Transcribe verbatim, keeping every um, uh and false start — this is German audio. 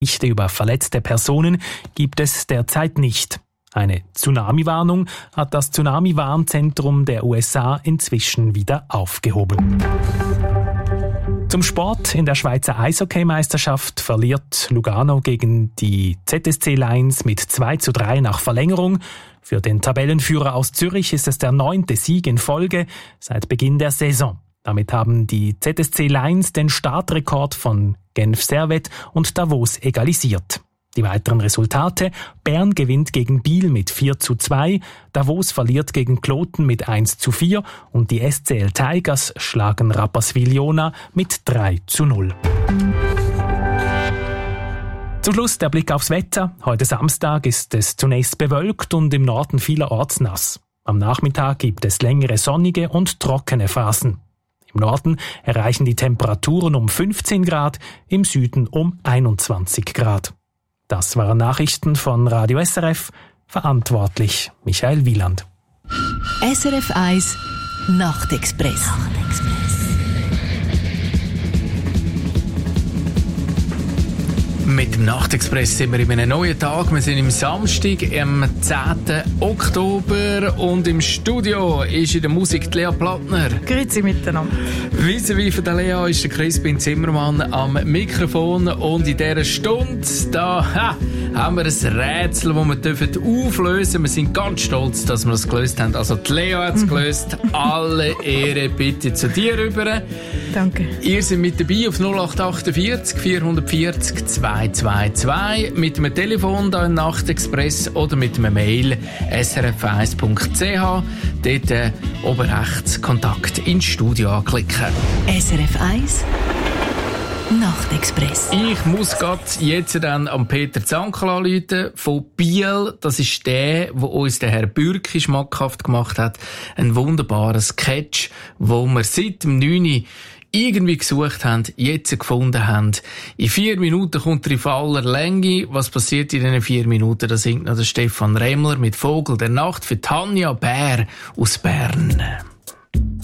Berichte über verletzte Personen gibt es derzeit nicht. Eine Tsunami-Warnung hat das Tsunami-Warnzentrum der U S A inzwischen wieder aufgehoben. Zum Sport: In der Schweizer Eishockeymeisterschaft verliert Lugano gegen die Z S C Lions mit zwei zu drei nach Verlängerung. Für den Tabellenführer aus Zürich ist es der neunte Sieg in Folge seit Beginn der Saison. Damit haben die Z S C Lions den Startrekord von Genf Servette und Davos egalisiert. Die weiteren Resultate: Bern gewinnt gegen Biel mit vier zu zwei, Davos verliert gegen Kloten mit eins zu vier und die S C L Tigers schlagen Rapperswil-Jona mit drei zu null. Zum Schluss der Blick aufs Wetter. Heute Samstag ist es zunächst bewölkt und im Norden vielerorts nass. Am Nachmittag gibt es längere sonnige und trockene Phasen. Im Norden erreichen die Temperaturen um fünfzehn Grad, im Süden um einundzwanzig Grad. Das waren Nachrichten von Radio S R F, verantwortlich Michael Wieland. S R F eins Nachtexpress. Nachtexpress. Mit dem Nachtexpress sind wir in einem neuen Tag. Wir sind am Samstag, am zehnten Oktober, und im Studio ist in der Musik die Lea Plattner. Grüezi miteinander. Vis-à-vis von der Lea ist der Crispin Zimmermann am Mikrofon, und in dieser Stunde da, ha, haben wir ein Rätsel, das wir auflösen dürfen. Wir sind ganz stolz, dass wir es gelöst haben. Also die Lea hat es gelöst. Alle Ehre bitte zu dir rüber. Danke. Ihr seid mit dabei auf null acht achtundvierzig vierhundertvierzig zweihundertzweiundzwanzig mit einem Telefon da im Nachtexpress oder mit einem Mail s r f eins punkt c h. Dort äh, oben rechts Kontakt ins Studio anklicken. S R F eins Nachtexpress. Ich muss gerade jetzt dann an Peter Zankel anrufen von Biel. Das ist der, der uns der Herr Bürki schmackhaft gemacht hat. Ein wunderbarer Sketch, wo wir seit dem neun irgendwie gesucht haben, jetzt gefunden haben. In vier Minuten kommt er in aller Länge. Was passiert in diesen vier Minuten? Da singt noch der Stefan Remmler mit Vogel der Nacht für Tanja Bär aus Bern.